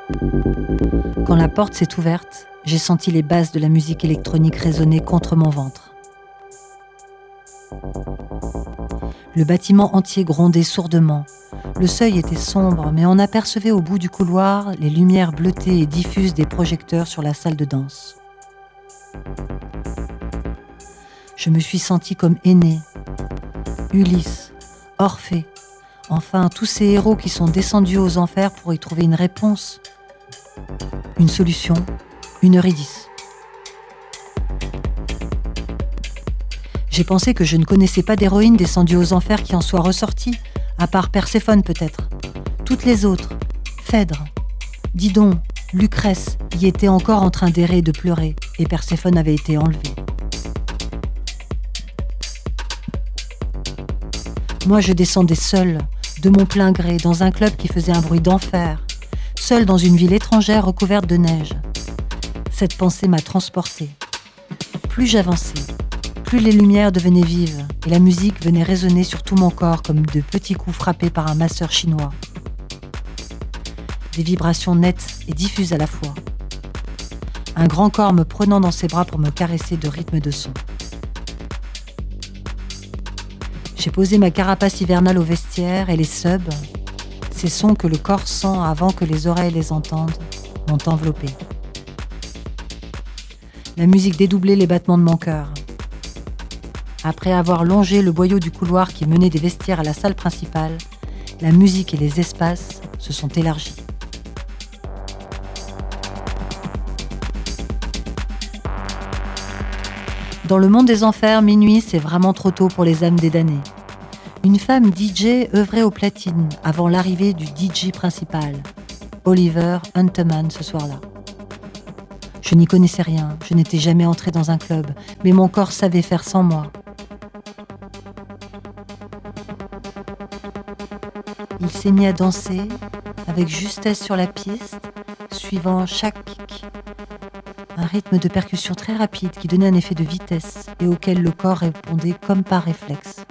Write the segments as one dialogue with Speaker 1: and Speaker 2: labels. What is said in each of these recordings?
Speaker 1: Quand la porte s'est ouverte, j'ai senti les basses de la musique électronique résonner contre mon ventre. Le bâtiment entier grondait sourdement. Le seuil était sombre, mais on apercevait au bout du couloir les lumières bleutées et diffuses des projecteurs sur la salle de danse. Je me suis sentie comme Énée, Ulysse, Orphée, enfin tous ces héros qui sont descendus aux enfers pour y trouver une réponse, une solution, une Eurydice. J'ai pensé que je ne connaissais pas d'héroïne descendue aux enfers qui en soit ressortie, à part Perséphone peut-être. Toutes les autres, Phèdre, Didon, Lucrèce, y étaient encore en train d'errer et de pleurer, et Perséphone avait été enlevée. Moi, je descendais seule, de mon plein gré, dans un club qui faisait un bruit d'enfer, seule dans une ville étrangère recouverte de neige. Cette pensée m'a transportée. Plus j'avançais, plus les lumières devenaient vives et la musique venait résonner sur tout mon corps comme de petits coups frappés par un masseur chinois. Des vibrations nettes et diffuses à la fois. Un grand corps me prenant dans ses bras pour me caresser de rythme de son. J'ai posé ma carapace hivernale au vestiaire et les subs, ces sons que le corps sent avant que les oreilles les entendent, m'ont enveloppé. La musique dédoublait les battements de mon cœur. Après avoir longé le boyau du couloir qui menait des vestiaires à la salle principale, la musique et les espaces se sont élargis. Dans le monde des enfers, minuit, c'est vraiment trop tôt pour les âmes des damnés. Une femme DJ œuvrait aux platines avant l'arrivée du DJ principal, Oliver Hunteman, ce soir-là. Je n'y connaissais rien, je n'étais jamais entrée dans un club, mais mon corps savait faire sans moi. Il s'est mis à danser avec justesse sur la piste, suivant chaque kick. Un rythme de percussion très rapide qui donnait un effet de vitesse et auquel le corps répondait comme par réflexe.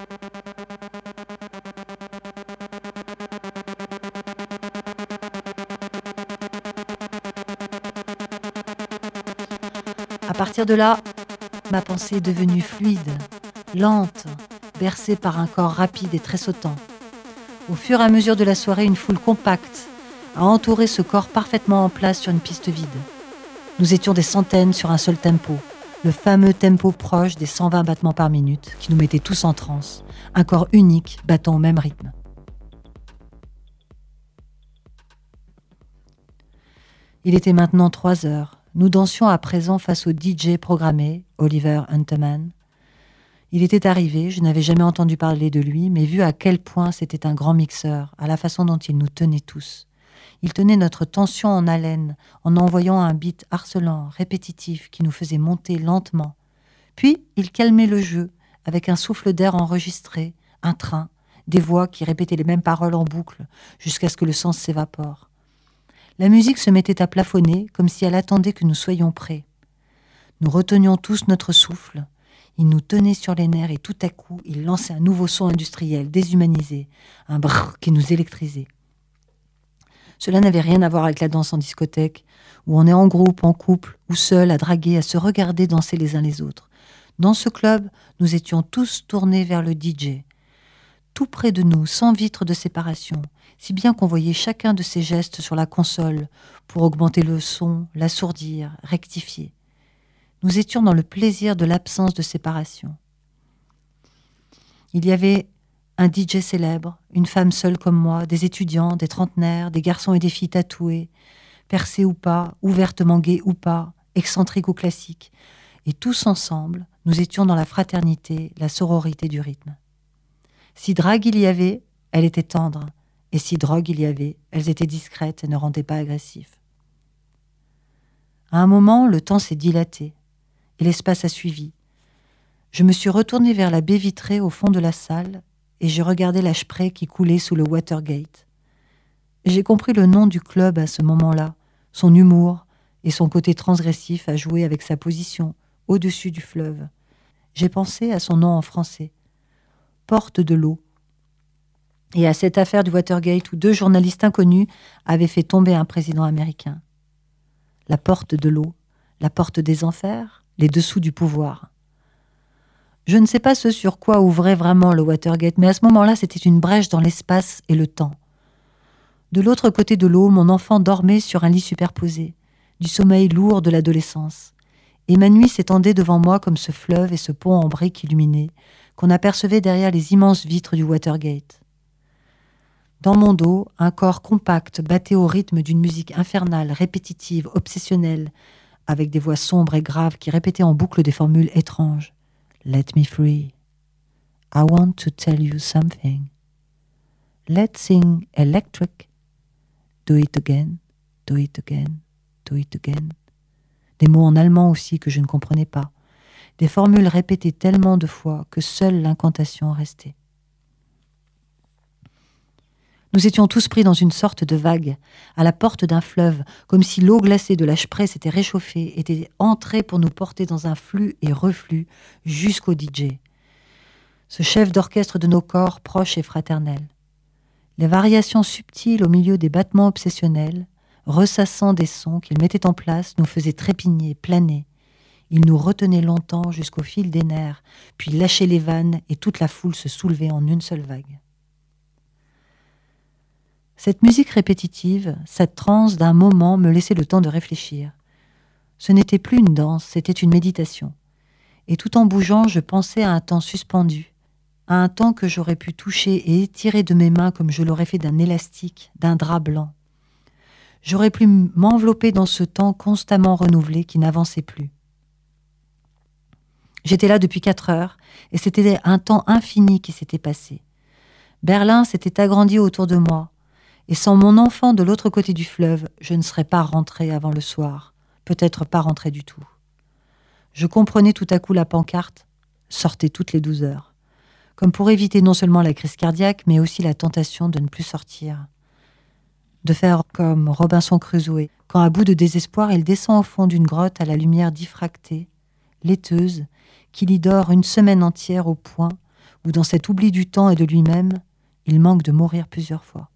Speaker 1: À partir de là, ma pensée est devenue fluide, lente, bercée par un corps rapide et tressautant. Au fur et à mesure de la soirée, une foule compacte a entouré ce corps parfaitement en place sur une piste vide. Nous étions des centaines sur un seul tempo, le fameux tempo proche des 120 battements par minute qui nous mettait tous en transe, un corps unique battant au même rythme. Il était maintenant 3 heures. Nous dansions à présent face au DJ programmé, Oliver Hunteman. Il était arrivé, je n'avais jamais entendu parler de lui, mais vu à quel point c'était un grand mixeur, à la façon dont il nous tenait tous. Il tenait notre tension en haleine, en envoyant un beat harcelant, répétitif, qui nous faisait monter lentement. Puis, il calmait le jeu, avec un souffle d'air enregistré, un train, des voix qui répétaient les mêmes paroles en boucle, jusqu'à ce que le sens s'évapore. La musique se mettait à plafonner, comme si elle attendait que nous soyons prêts. Nous retenions tous notre souffle. Il nous tenait sur les nerfs et tout à coup, il lançait un nouveau son industriel, déshumanisé, un brrr qui nous électrisait. Cela n'avait rien à voir avec la danse en discothèque, où on est en groupe, en couple, ou seul, à draguer, à se regarder danser les uns les autres. Dans ce club, nous étions tous tournés vers le DJ. Tout près de nous, sans vitre de séparation, si bien qu'on voyait chacun de ses gestes sur la console pour augmenter le son, l'assourdir, rectifier. Nous étions dans le plaisir de l'absence de séparation. Il y avait un DJ célèbre, une femme seule comme moi, des étudiants, des trentenaires, des garçons et des filles tatoués, percés ou pas, ouvertement gays ou pas, excentriques ou classiques. Et tous ensemble, nous étions dans la fraternité, la sororité du rythme. Si drague il y avait, elle était tendre, et si drogue il y avait, elles étaient discrètes et ne rendaient pas agressifs. À un moment, le temps s'est dilaté, et l'espace a suivi. Je me suis retournée vers la baie vitrée au fond de la salle, et j'ai regardé la Spree qui coulait sous le Watergate. J'ai compris le nom du club à ce moment-là, son humour et son côté transgressif à jouer avec sa position au-dessus du fleuve. J'ai pensé à son nom en français, Porte de l'eau. et à cette affaire du Watergate où 2 journalistes inconnus avaient fait tomber un président américain. La porte de l'eau, la porte des enfers, les dessous du pouvoir. Je ne sais pas ce sur quoi ouvrait vraiment le Watergate, mais à ce moment-là, c'était une brèche dans l'espace et le temps. De l'autre côté de l'eau, mon enfant dormait sur un lit superposé, du sommeil lourd de l'adolescence. Et ma nuit s'étendait devant moi comme ce fleuve et ce pont en briques illuminé qu'on apercevait derrière les immenses vitres du Watergate. Dans mon dos, un corps compact battait au rythme d'une musique infernale, répétitive, obsessionnelle, avec des voix sombres et graves qui répétaient en boucle des formules étranges. « Let me free. I want to tell you something. Let's sing electric. Do it again, do it again, do it again. » Des mots en allemand aussi que je ne comprenais pas. Des formules répétées tellement de fois que seule l'incantation restait. Nous étions tous pris dans une sorte de vague, à la porte d'un fleuve, comme si l'eau glacée de la Spree s'était réchauffée, était entrée pour nous porter dans un flux et reflux jusqu'au DJ. Ce chef d'orchestre de nos corps proches et fraternels. Les variations subtiles au milieu des battements obsessionnels, ressassant des sons qu'il mettait en place, nous faisaient trépigner, planer. Il nous retenait longtemps jusqu'au fil des nerfs, puis lâchait les vannes et toute la foule se soulevait en une seule vague. Cette musique répétitive, cette transe d'un moment me laissait le temps de réfléchir. Ce n'était plus une danse, c'était une méditation. Et tout en bougeant, je pensais à un temps suspendu, à un temps que j'aurais pu toucher et étirer de mes mains comme je l'aurais fait d'un élastique, d'un drap blanc. J'aurais pu m'envelopper dans ce temps constamment renouvelé qui n'avançait plus. J'étais là depuis 4 heures et c'était un temps infini qui s'était passé. Berlin s'était agrandi autour de moi. Et sans mon enfant de l'autre côté du fleuve, je ne serais pas rentrée avant le soir, peut-être pas rentrée du tout. Je comprenais tout à coup la pancarte « Sortez toutes les 12 heures », comme pour éviter non seulement la crise cardiaque, mais aussi la tentation de ne plus sortir. De faire comme Robinson Crusoe, quand à bout de désespoir, il descend au fond d'une grotte à la lumière diffractée, laiteuse, qu'il y dort une semaine entière au point où, dans cet oubli du temps et de lui-même, il manque de mourir plusieurs fois.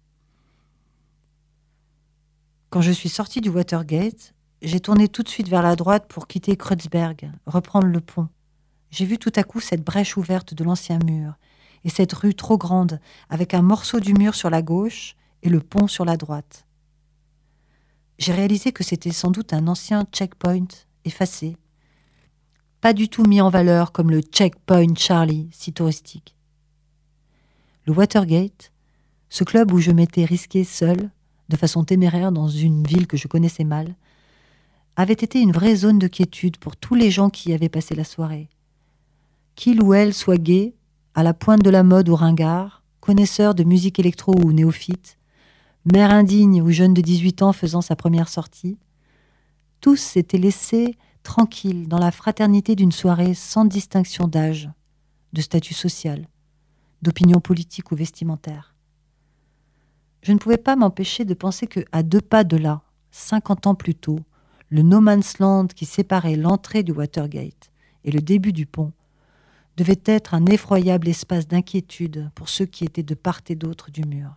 Speaker 1: Quand je suis sortie du Watergate, j'ai tourné tout de suite vers la droite pour quitter Kreuzberg, reprendre le pont. J'ai vu tout à coup cette brèche ouverte de l'ancien mur et cette rue trop grande avec un morceau du mur sur la gauche et le pont sur la droite. J'ai réalisé que c'était sans doute un ancien checkpoint effacé, pas du tout mis en valeur comme le checkpoint Charlie, si touristique. Le Watergate, ce club où je m'étais risquée seule, de façon téméraire dans une ville que je connaissais mal, avait été une vraie zone de quiétude pour tous les gens qui y avaient passé la soirée. Qu'il ou elle soit gay, à la pointe de la mode ou ringard, connaisseur de musique électro ou néophyte, mère indigne ou jeune de 18 ans faisant sa première sortie, tous s'étaient laissés tranquilles dans la fraternité d'une soirée sans distinction d'âge, de statut social, d'opinion politique ou vestimentaire. Je ne pouvais pas m'empêcher de penser qu'à 2 pas de là, 50 ans plus tôt, le no man's land qui séparait l'entrée du Watergate et le début du pont devait être un effroyable espace d'inquiétude pour ceux qui étaient de part et d'autre du mur.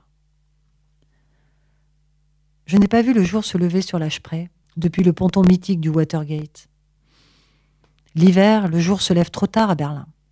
Speaker 1: Je n'ai pas vu le jour se lever sur la Spree depuis le ponton mythique du Watergate. L'hiver, le jour se lève trop tard à Berlin.